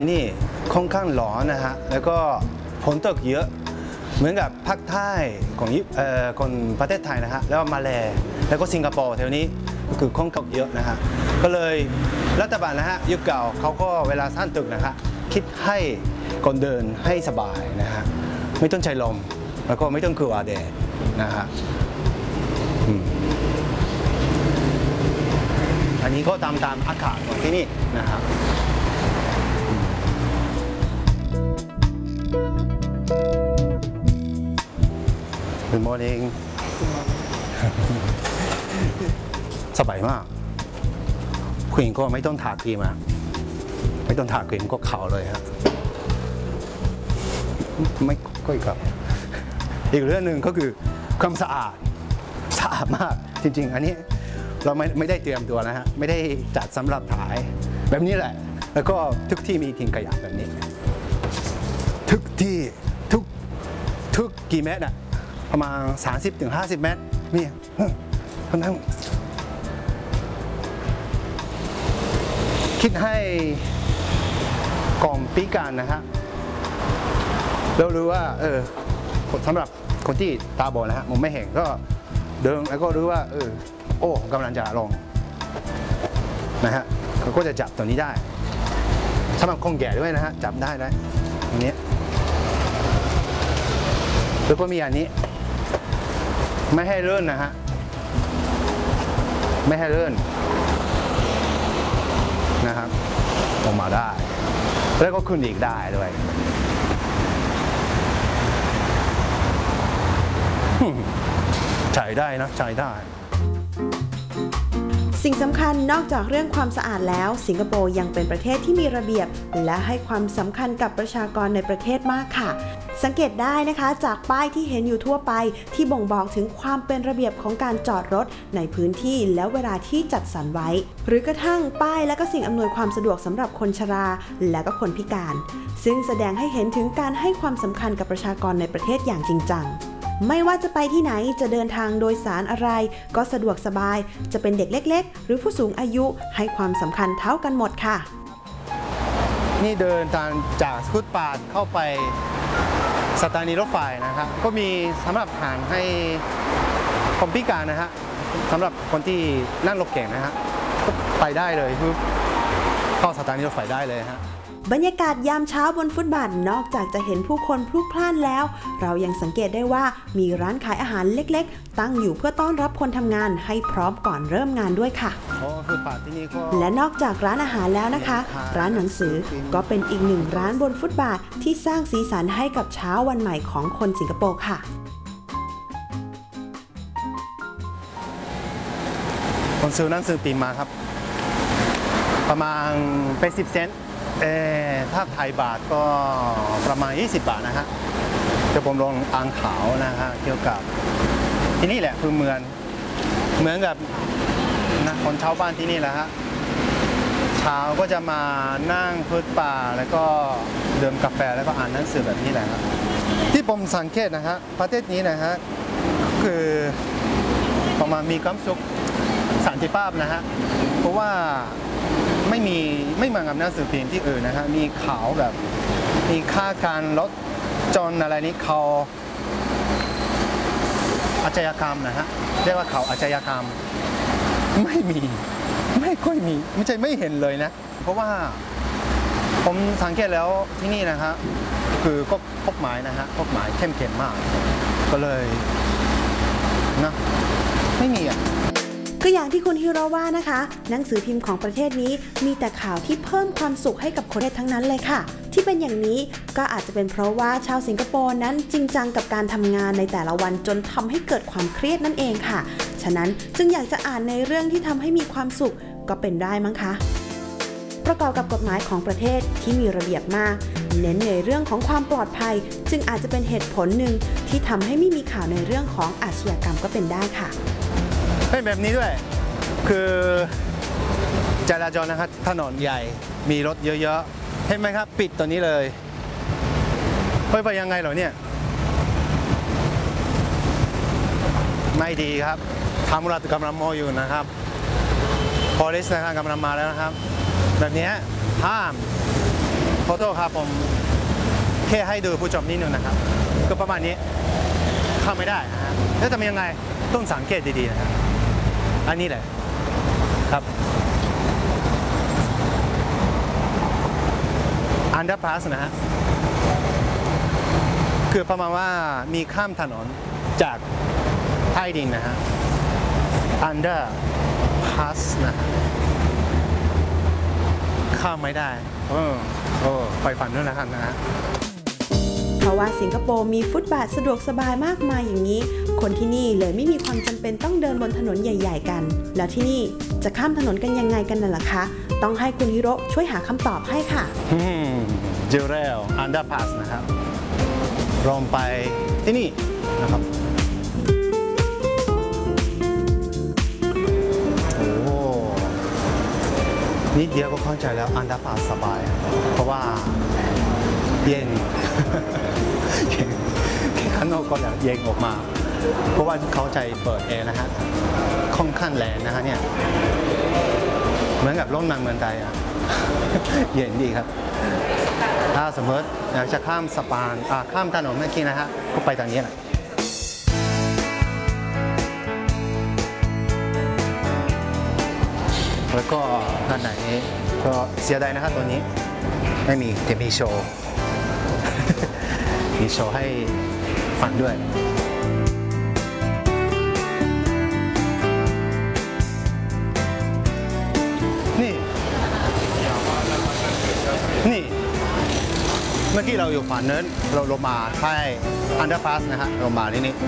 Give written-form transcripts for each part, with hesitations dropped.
นี่ค่อนข้างร้อนนะฮะแล้วก็ฝนตกเยอะเหมือนกับภาคใต้ของประเทศไทยนะฮะแล้วมาเลแล้วก็สิงคโปร์แถวนี้คือค่อนข้างเยอะนะฮะก็เลยรัฐบาลนะฮะยุคเก่าเขาก็เวลาสร้างตึกนะฮะคิดให้คนเดินให้สบายนะฮะไม่ต้องใช้ลมแล้วก็ไม่ต้องกลัวแดดนะฮะอันนี้ก็ตามอากาศของที่นี่นะครับ Good morning สบายมากคุณหญิงก็ไม่ต้องทาครีมอะไม่ต้องทาครีมก็ขาวเลยฮะไม่ก็อีกครับอีกเรื่องหนึ่งก็คือความสะอาดมากจริงๆอันนี้เราไม่ได้เตรียมตัวนะฮะไม่ได้จัดสำหรับถ่ายแบบนี้แหละแล้วก็ทุกที่มีทิ้งขยะแบบนี้ทุกที่ทุกกี่เมตรอะประมาณ 30-50 เมตรนี่คนนั่งคิดให้กองพิการนะฮะเรารู้ว่าสำหรับคนที่ตาบอดนะฮะมองไม่เห็นก็เดินแล้วก็รู้ว่าโอ้กำลังจะลงนะฮะเขาก็จะจับตัวนี้ได้สำหรับคนแก่ด้วยนะฮะจับได้นะอันนี้แล้วก็มีอันนี้ไม่ให้เลื่อนนะฮะไม่ให้เลื่อนนะครับออกมาได้แล้วก็ขึ้นอีกได้ด้วยใช้ได้นะใช้ได้สิ่งสำคัญนอกจากเรื่องความสะอาดแล้วสิงคโปร์ยังเป็นประเทศที่มีระเบียบและให้ความสำคัญกับประชากรในประเทศมากค่ะสังเกตได้นะคะจากป้ายที่เห็นอยู่ทั่วไปที่บ่งบอกถึงความเป็นระเบียบของการจอดรถในพื้นที่และเวลาที่จัดสรรไว้หรือกระทั่งป้ายและก็สิ่งอำนวยความสะดวกสำหรับคนชราและก็คนพิการซึ่งแสดงให้เห็นถึงการให้ความสำคัญกับประชากรในประเทศอย่างจริงจังไม่ว่าจะไปที่ไหนจะเดินทางโดยสารอะไรก็สะดวกสบายจะเป็นเด็กเล็กๆหรือผู้สูงอายุให้ความสำคัญเท่ากันหมดค่ะนี่เดินทางจากฟุตบาทเข้าไปสถานีรถไฟนะครับก็มีสำหรับทางให้คนพิการนะฮะสำหรับคนที่นั่งรถเก่งนะฮะก็ไปได้เลยคือเข้าสถานีรถไฟได้เลยฮะบรรยากาศยามเช้าบนฟุตบาทนอกจากจะเห็นผู้คนพลุกพล่านแล้วเรายังสังเกตได้ว่ามีร้านขายอาหารเล็กๆตั้งอยู่เพื่อต้อนรับคนทำงานให้พร้อมก่อนเริ่มงานด้วยค่ะและนอกจากร้านอาหารแล้วนะคะร้านหนังสือก็เป็นอีกหนึ่งร้านบนฟุตบาทที่สร้างสีสันให้กับเช้าวันใหม่ของคนสิงคโปร์ค่ะผมซื้อหนังสือพิมพ์มาครับประมาณ80 เซนต์ถ้าไทยบาทก็ประมาณ20 บาทนะฮะจะผมลงอ่านข่าวนะฮะเกี่ยวกับที่นี่แหละคือเหมือนกับนะคนชาวบ้านที่นี่แหละฮะเช้าก็จะมานั่งฟุตบาทแล้วก็ดื่มกาแฟแล้วก็อ่านหนังสือแบบนี้แหละครับที่ผมสังเกตนะฮะประเทศนี้นะฮะคือประมาณมีความสุขสันติภาพนะฮะเพราะว่าไม่เหมือนกับหนังสือพิมพ์ที่อื่นนะฮะมีข่าวแบบมีค่าการลดจนอะไรนี้เขาอาชญากรรมนะฮะเรียกว่าเขาอาชญากรรมไม่ค่อยมีไม่ใช่ไม่เห็นเลยนะเพราะว่าผมสังเกตแล้วที่นี่นะฮะคือก็กฎหมายนะฮะกฎหมายเข้มแข็งมากก็เลยนะไม่มีอ่ะก็อย่างที่คุณฮิโร่ว่านะคะหนังสือพิมพ์ของประเทศนี้มีแต่ข่าวที่เพิ่มความสุขให้กับคนทั้งนั้นเลยค่ะที่เป็นอย่างนี้ก็อาจจะเป็นเพราะว่าชาวสิงคโปร์นั้นจริงจังกับการทำงานในแต่ละวันจนทำให้เกิดความเครียดนั่นเองค่ะฉะนั้นจึงอยากจะอ่านในเรื่องที่ทำให้มีความสุขก็เป็นได้มั้งคะประกอบกับกฎหมายของประเทศที่มีระเบียบมากเน้นในเรื่องของความปลอดภัยจึงอาจจะเป็นเหตุผลหนึ่งที่ทำให้ไม่มีข่าวในเรื่องของอาชญากรรมก็เป็นได้ค่ะเป็นแบบนี้ด้วยคือจราจรนะครับถนนใหญ่มีรถเยอะๆเห็นไหมครับปิดตัวนี้เลยไปยังไงเหรอเนี่ยไม่ดีครับตำรวจกำลังมองอยู่นะครับ police นะครับกำลังมาแล้วนะครับแบบนี้ห้าม เพขอโทษครับผมแค่ให้ดูผู้ชมนิดนึงนะครับก็ประมาณนี้เข้าไม่ได้นะฮะแล้วทำยังไงต้องสังเกตดีๆนะครับอันนี้แหละครับอันเดอร์พาสนะฮะคือประมาณว่ามีข้ามถนนจากใต้ดินนะฮะอันเดอร์พาสนะฮะข้ามไม่ได้ไปฝั่งนู้นแล้วกันนะฮะเพราะว่าสิงคโปร์มีฟุตบาทสะดวกสบายมากมายอย่างนี้ คนที่นี่เลยไม่มีความจำเป็นต้องเดินบนถนนใหญ่ๆกัน แล้วที่นี่จะข้ามถนนกันยังไงกันน่ะล่ะคะ ต้องให้คุณฮิโร่ช่วยหาคำตอบให้ค่ะเจอแล้วอันเดอร์พาสนะครับลงไปที่นี่นะครับโอ้นิดเดียวก็เข้าใจแล้วอันเดอร์พาสสบาย เพราะว่าเย็น แค่ข้างนอกก็อยากเย็นออกมา เพราะว่าเขาใจเปิดแอร์นะฮะค่อนข้างแรงนะฮะเนี่ยเหมือนกับร่มมันเมืองไทยอ่ะ เย็นดีครับ ถ้าสมมติอยากจะข้ามสะพานข้ามถนนเมื่อกี้นะฮะก็ไปทางนี้แหละแล้วก็ด้านไหนก็เสียดายนะครับตัวนี้ไม่มีแต่มีโชว์ มีโชว์ให้ฟังด้วยนี่เมื่อกี้เราอยู่ฝั่งนั้นเราลงมาใต้อันเดอร์พาสนะฮะลงมาที่นี่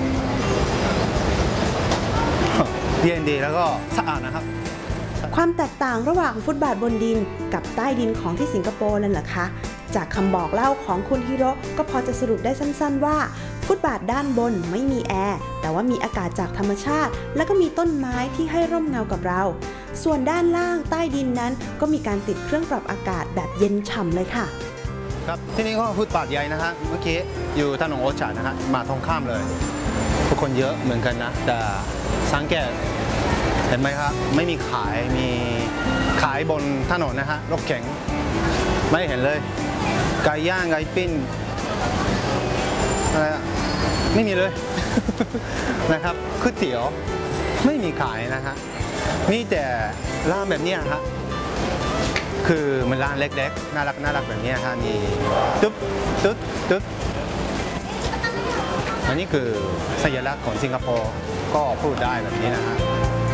เย็นดีแล้วก็สะอาดนะครับความแตกต่างระหว่างฟุตบาทบนดินกับใต้ดินของที่สิงคโปร์นั่นแหละคะจากคำบอกเล่าของคุณฮิโร่ก็พอจะสรุปได้สั้นๆว่าฟุตบาทด้านบนไม่มีแอร์แต่ว่ามีอากาศจากธรรมชาติและก็มีต้นไม้ที่ให้ร่มเงากับเราส่วนด้านล่างใต้ดินนั้นก็มีการติดเครื่องปรับอากาศแบบเย็นฉ่ำเลยค่ะครับที่นี่ก็ฟุตบาทใหญ่นะฮะเมื่อกี้อยู่ถนนโอชานะฮะมาตรงข้ามเลยทุกคนเยอะเหมือนกันนะแต่สังเกตเห็นไหมครับไม่มีขายบนถนนนะฮะรถเข็นไม่เห็นเลยไก่ย่างไก่ปิ้งอะไรอะไม่มีเลย นะครับก๋วยเตี๋ยวไม่มีขายนะฮะมีแต่ร้านแบบนี้ฮะคือมันร้านเล็กๆน่ารักแบบนี้ฮะมีตึ๊บอันนี้คือสัญลักษณ์ของสิงคโปร์ก็พูดได้แบบนี้นะฮะ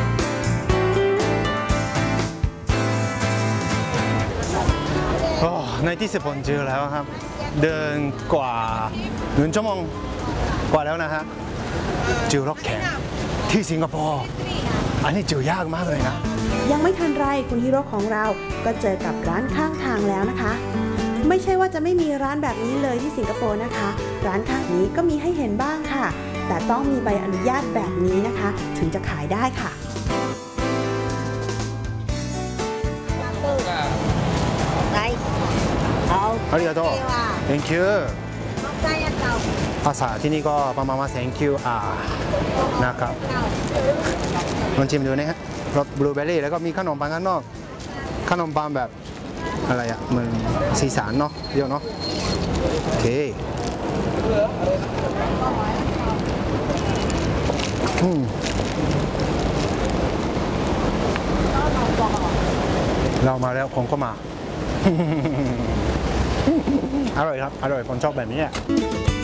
ในที่สุดผมเจอแล้วครับเดินกว่า1 ชั่วโมงกว่าแล้วนะฮะเจอรถแข่งที่สิงคโปร์อันนี้เจอยากมากเลยนะยังไม่ทันไรคุณฮิโร่ของเราก็เจอกับร้านข้างทางแล้วนะคะไม่ใช่ว่าจะไม่มีร้านแบบนี้เลยที่สิงคโปร์นะคะร้านข้างนี้ก็มีให้เห็นบ้างค่ะแต่ต้องมีใบอนุญาตแบบนี้นะคะถึงจะขายได้ค่ะありがとう Thank you ภาษาที่นี่ก็ประมาณว่า Thank you นะครับลองชิมดูนะฮะรสบลูเบอร์รี่แล้วก็มีขนมปังข้างนอกขนมปังแบบอะไรอ่ะมันสีสันเนาะเยอะเนาะโอเคเรามาแล้วผมก็มา อร่อยครับอร่อยผมชอบแบบนี้